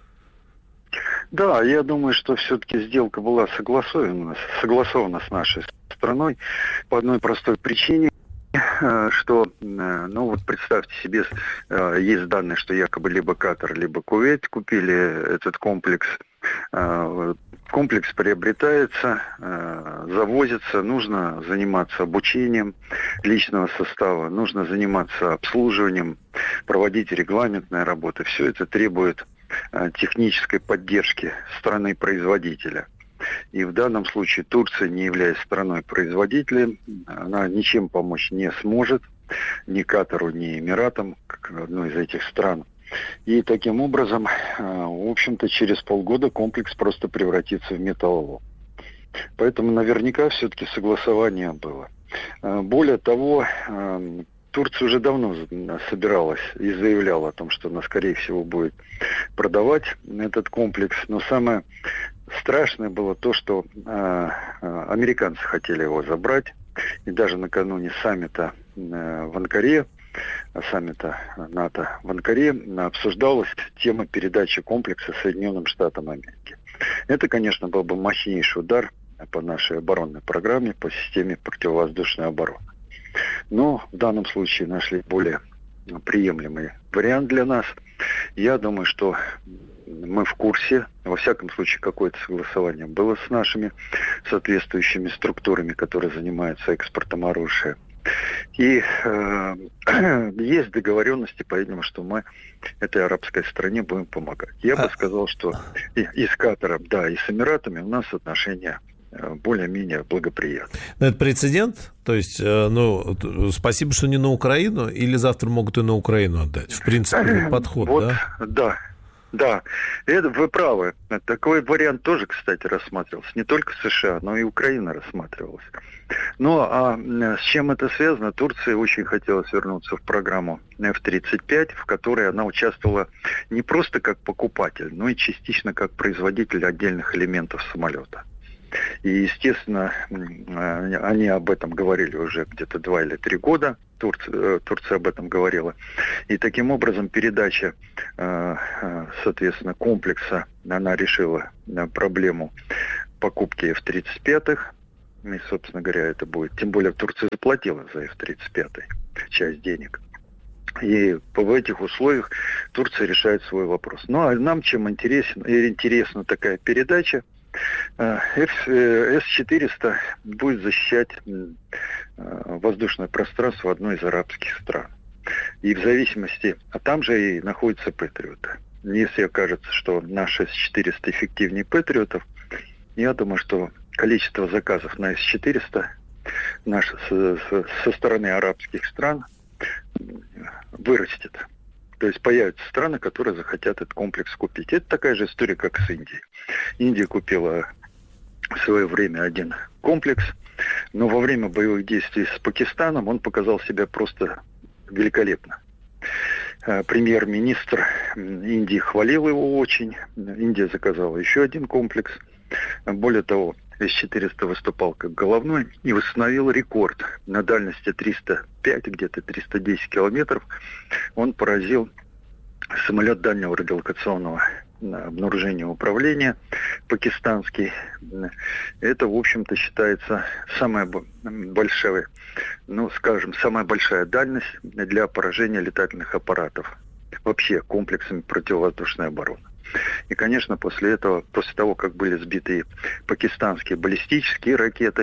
Да, я думаю, что все-таки сделка была согласована, согласована с нашей страной по одной простой причине. Что, ну вот представьте себе, есть данные, что якобы либо Катар, либо Кувейт купили этот комплекс. Комплекс приобретается, завозится, нужно заниматься обучением личного состава, нужно заниматься обслуживанием, проводить регламентные работы. Все это требует технической поддержки страны-производителя. И в данном случае Турция, не являясь страной-производителем, она ничем помочь не сможет. ни Катару, ни Эмиратам, как одной из этих стран. И таким образом, в общем-то, через полгода комплекс просто превратится в металлолом. Поэтому наверняка все-таки согласование было. Более того, Турция уже давно собиралась и заявляла о том, что она, скорее всего, будет продавать этот комплекс. Но самое страшное было то, что американцы хотели его забрать. И даже накануне саммита в Анкаре, саммита НАТО в Анкаре, обсуждалась тема передачи комплекса Соединенным Штатам Америки. Это, конечно, был бы мощнейший удар по нашей оборонной программе, по системе противовоздушной обороны. Но в данном случае нашли более приемлемый вариант для нас. Я думаю, что мы в курсе, во всяком случае, какое-то согласование было с нашими соответствующими структурами, которые занимаются экспортом оружия. И э, есть договоренности, по-видимому, что мы этой арабской стране будем помогать. Я бы сказал, что и, и с Катаром, да, и с Эмиратами у нас отношения более-менее благоприятные. Но это прецедент? То есть, ну, спасибо, что не на Украину, или завтра могут и на Украину отдать? В принципе, подход, вот, да? Да. Да, это вы правы. Такой вариант тоже, кстати, рассматривался. Не только США, но и Украина рассматривалась. Ну, а с чем это связано? Турция очень хотела вернуться в программу эф тридцать пять, в которой она участвовала не просто как покупатель, но и частично как производитель отдельных элементов самолета. И, естественно, они об этом говорили уже где-то два или три года. Турция, Турция об этом говорила. И таким образом передача, соответственно, комплекса, она решила проблему покупки эф тридцать пять. И, собственно говоря, это будет... Тем более Турция заплатила за эф тридцать пять часть денег. И в этих условиях Турция решает свой вопрос. Ну, а нам чем интересен, интересна такая передача? эс четыреста будет защищать воздушное пространство одной из арабских стран. И в зависимости... А там же и находятся патриоты. Если окажется, что наш эс четыреста эффективнее патриотов, я думаю, что количество заказов на эс четыреста наш, со, со стороны арабских стран вырастет. То есть появятся страны, которые захотят этот комплекс купить. Это такая же история, как с Индией. Индия купила в свое время один комплекс, но во время боевых действий с Пакистаном он показал себя просто великолепно. Премьер-министр Индии хвалил его очень. Индия заказала еще один комплекс. Более того, эс четыреста выступал как головной и восстановил рекорд на дальности триста пять, где-то триста десять километров. Он поразил самолет дальнего радиолокационного обнаружения управления пакистанский. Это, в общем-то, считается самая большая, ну, скажем, самая большая дальность для поражения летательных аппаратов вообще комплексами противовоздушной обороны. И, конечно, после этого, после того, как были сбиты пакистанские баллистические ракеты,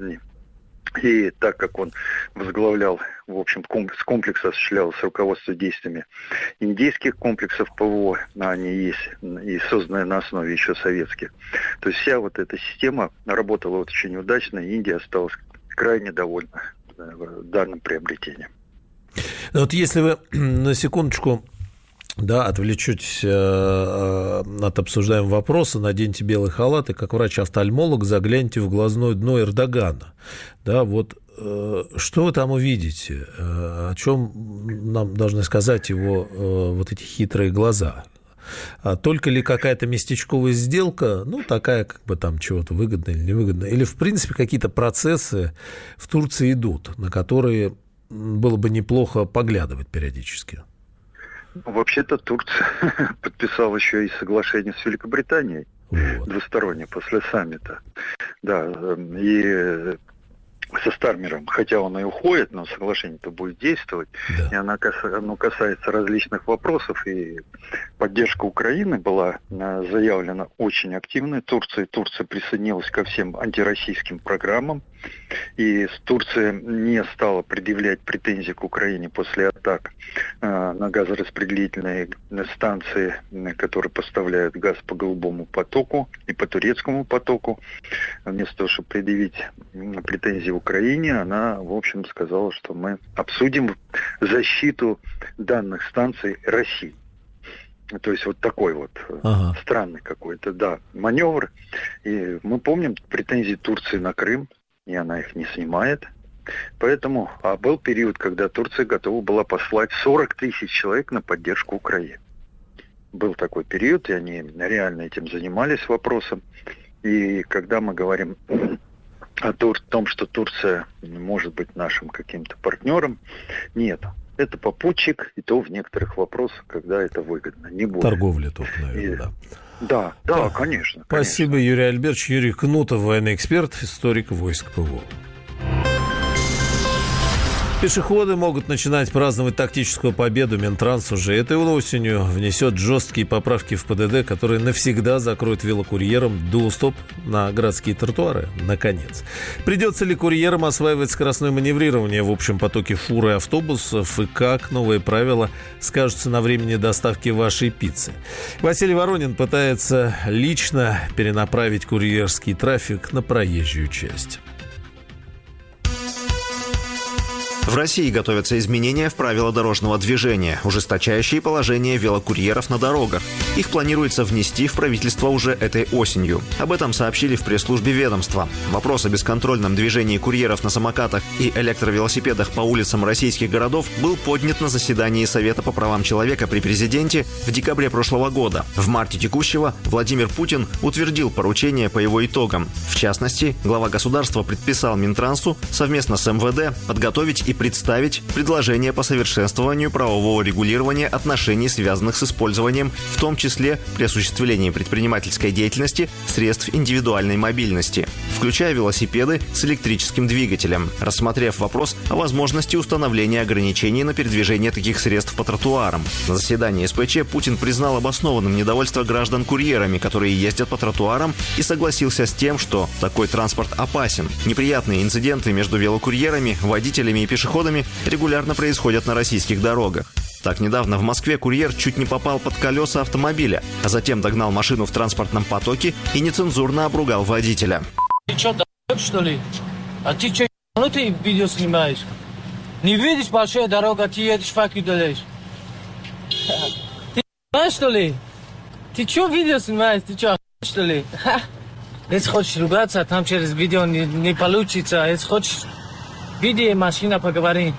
и так как он возглавлял, в общем, комплекс, комплекс осуществлялось руководство действиями индийских комплексов ПВО, они есть, и созданные на основе еще советских. То есть вся вот эта система работала вот очень удачно, и Индия осталась крайне довольна данным приобретением. Вот если вы на секундочку... Да, отвлечетесь э, от обсуждаемого вопроса, наденьте белый халат и, как врач-офтальмолог, загляните в глазное дно Эрдогана. Да, вот э, что вы там увидите? Э, о чем нам должны сказать его э, вот эти хитрые глаза? А только ли какая-то местечковая сделка, ну, такая, как бы там чего-то выгодно или невыгодно, или, в принципе, какие-то процессы в Турции идут, на которые было бы неплохо поглядывать периодически? Вообще-то Турция подписала еще и соглашение с Великобританией, вот, двустороннее после саммита. Да, и со Стармером, хотя он и уходит, но соглашение-то будет действовать. Да. И оно, оно касается различных вопросов. И поддержка Украины была заявлена очень активной. Турция, Турция присоединилась ко всем антироссийским программам. И Турция не стала предъявлять претензий к Украине после атак э, на газораспределительные станции, которые поставляют газ по Голубому потоку и по Турецкому потоку. Вместо того, чтобы предъявить претензии Украине, она, в общем, сказала, что мы обсудим защиту данных станций России. То есть вот такой вот ага. странный какой-то, да, маневр. И мы помним претензии Турции на Крым, и она их не снимает. Поэтому, а был период, когда Турция готова была послать сорок тысяч человек на поддержку Украины. Был такой период, и они реально этим занимались вопросом. И когда мы говорим о том, что Турция может быть нашим каким-то партнером, нет. Это попутчик, и то в некоторых вопросах, когда это выгодно. Не более. Торговля только, наверное, и... да. Да, да, да, конечно. Спасибо, конечно. Юрий Альбертович. Юрий Кнутов, военный эксперт, историк войск ПВО. Пешеходы могут начинать праздновать тактическую победу. Минтранс уже этой осенью внесет жесткие поправки в ПДД, которые навсегда закроют велокурьерам доступ на городские тротуары. Наконец. Придется ли курьерам осваивать скоростное маневрирование в общем потоке фур и автобусов? И как новые правила скажутся на времени доставки вашей пиццы? Василий Воронин пытается лично перенаправить курьерский трафик на проезжую часть. В России готовятся изменения в правила дорожного движения, ужесточающие положение велокурьеров на дорогах. Их планируется внести в правительство уже этой осенью. Об этом сообщили в пресс-службе ведомства. Вопрос о бесконтрольном движении курьеров на самокатах и электровелосипедах по улицам российских городов был поднят на заседании Совета по правам человека при президенте в декабре прошлого года. В марте текущего Владимир Путин утвердил поручение по его итогам. В частности, глава государства предписал Минтрансу совместно с эм вэ дэ подготовить и представить предложение по совершенствованию правового регулирования отношений, связанных с использованием, в том числе при осуществлении предпринимательской деятельности, средств индивидуальной мобильности, включая велосипеды с электрическим двигателем, рассмотрев вопрос о возможности установления ограничений на передвижение таких средств по тротуарам. На заседании эс пэ че Путин признал обоснованным недовольство граждан курьерами, которые ездят по тротуарам, и согласился с тем, что такой транспорт опасен. Неприятные инциденты между велокурьерами, водителями и пешеходами регулярно происходят на российских дорогах. Так, недавно в Москве курьер чуть не попал под колеса автомобиля, а затем догнал машину в транспортном потоке и нецензурно обругал водителя. Ты что, да, что ли? А ты что, ну ты видео снимаешь? Не видишь большая дорога, ты едешь, фак удаляешь. Ты знаешь, что ли? Ты что видео снимаешь? Ты что, что ли? Если хочешь ругаться, а там через видео не, не получится. Если хочешь... Види, машина, поговори.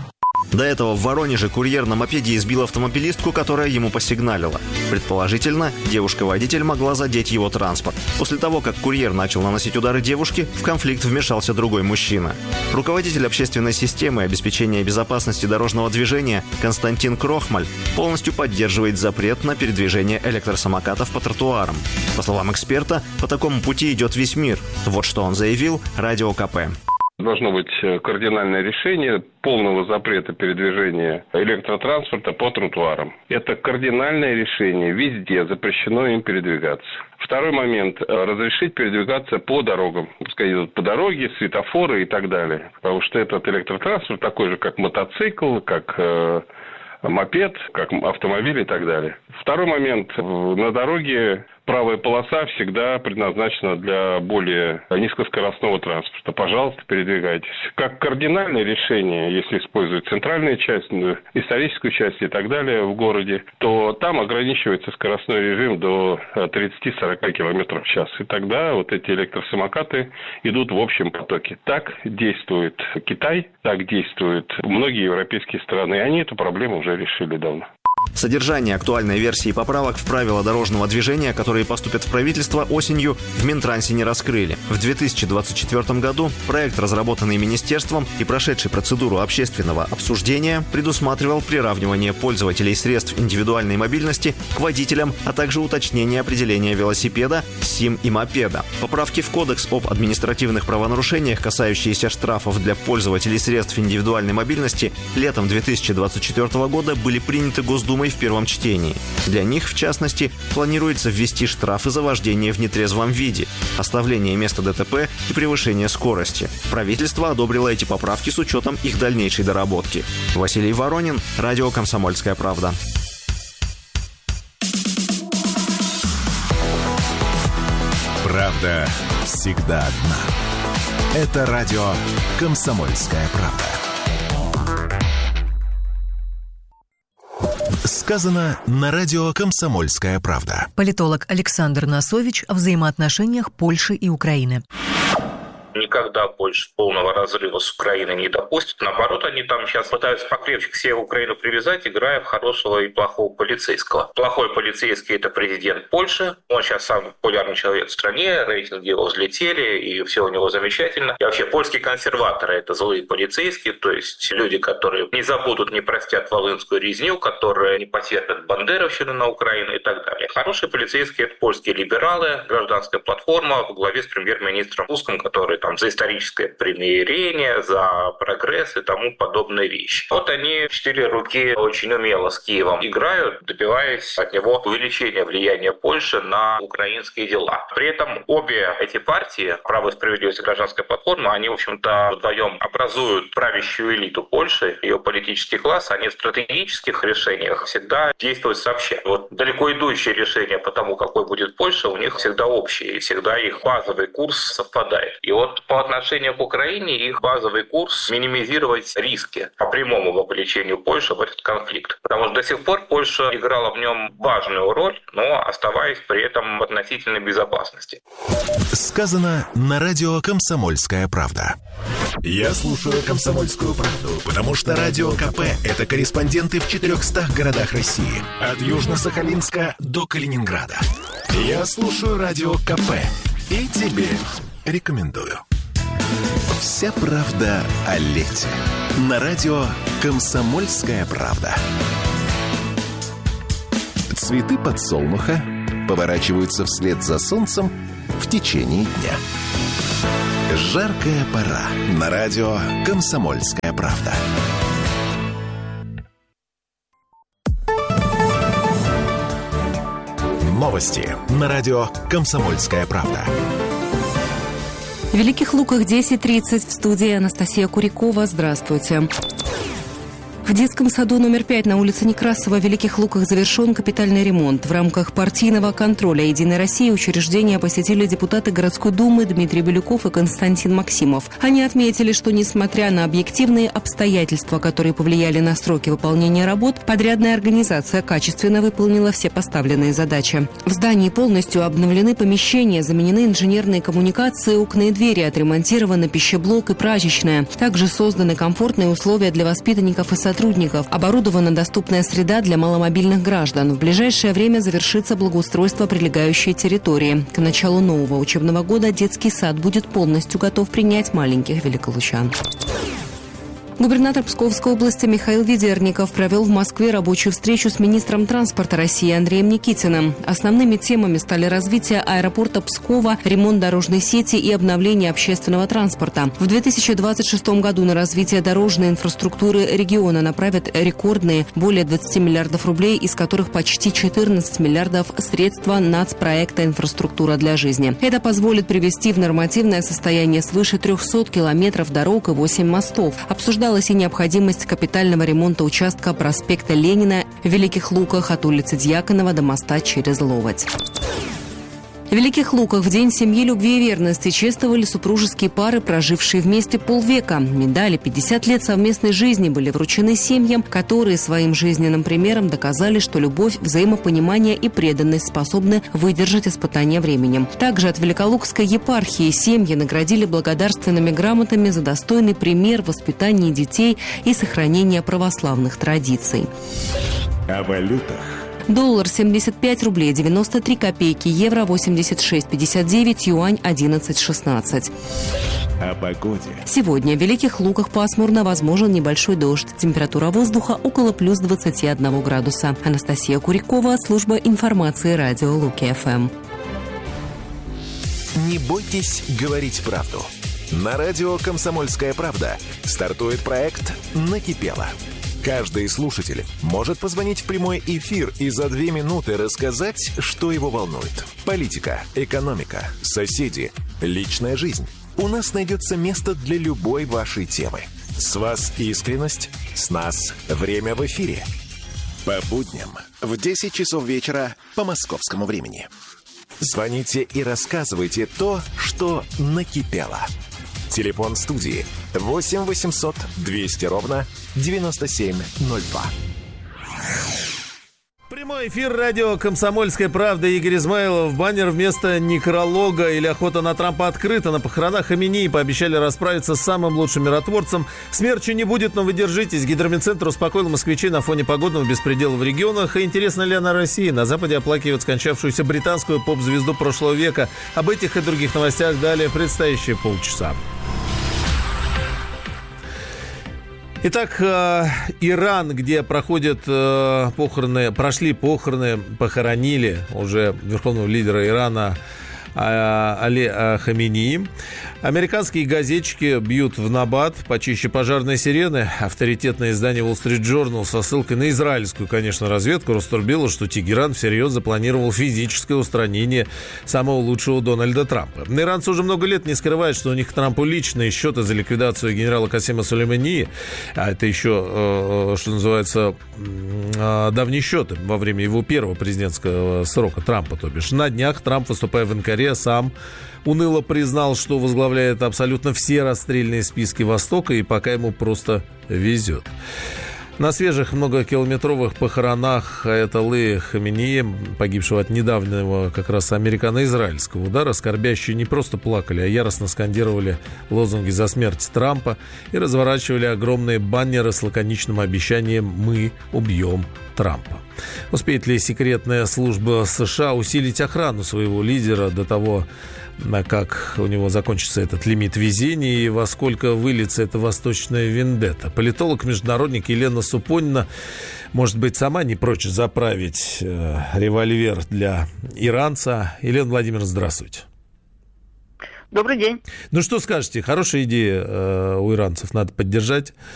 До этого в Воронеже курьер на мопеде избил автомобилистку, которая ему посигналила. Предположительно, девушка-водитель могла задеть его транспорт. После того, как курьер начал наносить удары девушке, в конфликт вмешался другой мужчина. Руководитель общественной системы обеспечения безопасности дорожного движения Константин Крохмаль полностью поддерживает запрет на передвижение электросамокатов по тротуарам. По словам эксперта, по такому пути идет весь мир. Вот что он заявил Радио ка пэ. Должно быть кардинальное решение полного запрета передвижения электротранспорта по тротуарам. Это кардинальное решение. Везде запрещено им передвигаться. Второй момент. Разрешить передвигаться по дорогам. Пускай идут по дороге, светофоры и так далее. Потому что этот электротранспорт такой же, как мотоцикл, как э, мопед, как автомобиль и так далее. Второй момент. На дороге правая полоса всегда предназначена для более низкоскоростного транспорта. Пожалуйста, передвигайтесь. Как кардинальное решение, если использовать центральную часть, историческую часть и так далее в городе, то там ограничивается скоростной режим до тридцать-сорок километров в час. И тогда вот эти электросамокаты идут в общем потоке. Так действует Китай, так действуют многие европейские страны. И они эту проблему уже решили давно. Содержание актуальной версии поправок в правила дорожного движения, которые поступят в правительство осенью, в Минтрансе не раскрыли. В две тысячи двадцать четвёртом году проект, разработанный министерством и прошедший процедуру общественного обсуждения, предусматривал приравнивание пользователей средств индивидуальной мобильности к водителям, а также уточнение определения велосипеда, сим и мопеда. Поправки в Кодекс об административных правонарушениях, касающиеся штрафов для пользователей средств индивидуальной мобильности, летом две тысячи двадцать четвёртого года были приняты Госдумой в первом чтении. Для них, в частности, планируется ввести штрафы за вождение в нетрезвом виде, оставление места дэ тэ пэ и превышение скорости. Правительство одобрило эти поправки с учетом их дальнейшей доработки. Василий Воронин, Радио «Комсомольская правда». Правда всегда одна. Это радио «Комсомольская правда». Сказано на радио «Комсомольская правда». Политолог Александр Носович о взаимоотношениях Польши и Украины. Никогда Польша полного разрыва с Украиной не допустит. Наоборот, они там сейчас пытаются покрепче к себе Украину привязать, играя в хорошего и плохого полицейского. Плохой полицейский – это президент Польши. Он сейчас самый популярный человек в стране, рейтинги его взлетели, и все у него замечательно. И вообще польские консерваторы – это злые полицейские, то есть люди, которые не забудут, не простят волынскую резню, которые не потерпят бандеровщину на Украину и так далее. Хорошие полицейские – это польские либералы, гражданская платформа во главе с премьер-министром Туском, который там за историческое примирение, за прогресс и тому подобные вещи. Вот они в четыре руки очень умело с Киевом играют, добиваясь от него увеличения влияния Польши на украинские дела. При этом обе эти партии, «Право и справедливость» и «Гражданская платформа», они, в общем-то, вдвоем образуют правящую элиту Польши, ее политический класс. Они в стратегических решениях всегда действуют сообща. Вот далеко идущие решения по тому, какой будет Польша, у них всегда общие, и всегда их базовый курс совпадает. И вот по отношению к Украине их базовый курс — минимизировать риски по прямому вовлечению Польши в этот конфликт. Потому что до сих пор Польша играла в нем важную роль, но оставаясь при этом в относительной безопасности. Сказано на радио «Комсомольская правда». Я слушаю «Комсомольскую правду», потому что Радио КП – это корреспонденты в четырехстах городах России. От Южно-Сахалинска до Калининграда. Я слушаю Радио КП и тебе рекомендую. Вся правда о лете. На радио «Комсомольская правда». Цветы подсолнуха поворачиваются вслед за солнцем в течение дня. Жаркая пора. На радио «Комсомольская правда». Новости на радио «Комсомольская правда». В Великих Луках десять тридцать, в студии Анастасия Курякова. Здравствуйте. В детском саду номер пять на улице Некрасова в Великих Луках завершен капитальный ремонт. В рамках партийного контроля «Единой России» учреждение посетили депутаты городской думы Дмитрий Бирюков и Константин Максимов. Они отметили, что несмотря на объективные обстоятельства, которые повлияли на сроки выполнения работ, подрядная организация качественно выполнила все поставленные задачи. В здании полностью обновлены помещения, заменены инженерные коммуникации, окна и двери, отремонтированы пищеблок и прачечная. Также созданы комфортные условия для воспитанников и сотрудников. сотрудников. Оборудована доступная среда для маломобильных граждан. В ближайшее время завершится благоустройство прилегающей территории. К началу нового учебного года детский сад будет полностью готов принять маленьких великолучан. Губернатор Псковской области Михаил Ведерников провел в Москве рабочую встречу с министром транспорта России Андреем Никитиным. Основными темами стали развитие аэропорта Пскова, ремонт дорожной сети и обновление общественного транспорта. В две тысячи двадцать шестом году на развитие дорожной инфраструктуры региона направят рекордные более двадцати миллиардов рублей, из которых почти четырнадцать миллиардов средства нацпроекта «Инфраструктура для жизни». Это позволит привести в нормативное состояние свыше трехсот километров дорог и восемь мостов. Обсуждалось и необходимость капитального ремонта участка проспекта Ленина в Великих Луках от улицы Дьяконова до моста через Ловоть. В Великих Луках в День семьи, любви и верности чествовали супружеские пары, прожившие вместе полвека. Медали «пятьдесят лет совместной жизни» были вручены семьям, которые своим жизненным примером доказали, что любовь, взаимопонимание и преданность способны выдержать испытания временем. Также от Великолукской епархии семьи наградили благодарственными грамотами за достойный пример в воспитании детей и сохранения православных традиций. О валютах. Доллар семьдесят пять рублей девяносто три копейки, евро восемьдесят шесть пятьдесят девять, юань одиннадцать шестнадцать. О погоде. Сегодня в Великих Луках пасмурно, возможен небольшой дождь. Температура воздуха около плюс двадцати одного градуса. Анастасия Курякова, служба информации радио Луки-ФМ. Не бойтесь говорить правду. На радио «Комсомольская правда» стартует проект «Накипело». Каждый слушатель может позвонить в прямой эфир и за две минуты рассказать, что его волнует. Политика, экономика, соседи, личная жизнь. У нас найдется место для любой вашей темы. С вас искренность, с нас время в эфире. По будням в десять часов вечера по московскому времени. Звоните и рассказывайте то, что накипело. Телефон студии восемь восемьсот двести ровно девяносто семь ноль два. Прямой эфир радио «Комсомольская правда». Игорь Измайлов. Баннер вместо некролога или охота на Трампа открыта. На похоронах Хаменеи пообещали расправиться с самым лучшим миротворцем. Смерчи не будет, но вы держитесь. Гидромедцентр успокоил москвичей на фоне погодного беспредела в регионах. И интересно ли она России? На Западе оплакивают скончавшуюся британскую поп-звезду прошлого века. Об этих и других новостях далее в предстоящие полчаса. Итак, э, Иран, где проходят э, похороны, прошли похороны, похоронили уже верховного лидера Ирана э, Али э, Хаменеи. Американские газетчики бьют в набат почище пожарной сирены. Авторитетное издание Wall Street Journal со ссылкой на израильскую, конечно, разведку раструбило, что Тегеран всерьез запланировал физическое устранение самого лучшего Дональда Трампа. Иранцы уже много лет не скрывают, что у них к Трампу личные счеты за ликвидацию генерала Касема Сулеймании. А это еще, что называется, давние счеты во время его первого президентского срока Трампа, то бишь. На днях Трамп, выступая в Анкаре, сам уныло признал, что возглавляет абсолютно все расстрельные списки Востока, и пока ему просто везет. На свежих многокилометровых похоронах Аятоллы Хаменеи, погибшего от недавнего как раз американо-израильского удара, скорбящие не просто плакали, а яростно скандировали лозунги за смерть Трампа и разворачивали огромные баннеры с лаконичным обещанием «Мы убьем Трампа». Успеет ли секретная служба США усилить охрану своего лидера до того, как у него закончится этот лимит везения и во сколько выльется эта восточная вендетта? Политолог-международник Елена Супонина, может быть, сама не прочь заправить э, револьвер для иранца. Елена Владимировна, здравствуйте. Добрый день. Ну что скажете, хорошая идея э, у иранцев, надо поддержать.